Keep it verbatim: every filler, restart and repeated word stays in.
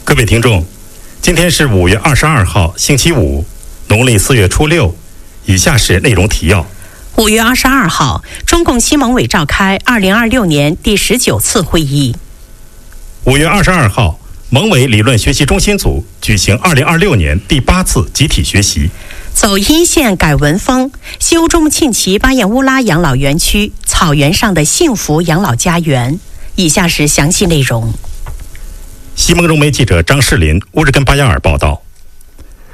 各位听众，今天是五月二十二号，星期五，农历四月初六。以下是内容提要。 五月二十二号，中共西盟委召开二零二六年第十九次会议。 五月二十二号，盟委理论学习中心组举行二零二六年第八次集体学习。 走一线改文风，修中沁旗巴彦乌拉养老园区草原上的幸福养老家园。以下是详细内容。 西盟融媒记者张世林、乌日根巴亚尔报道。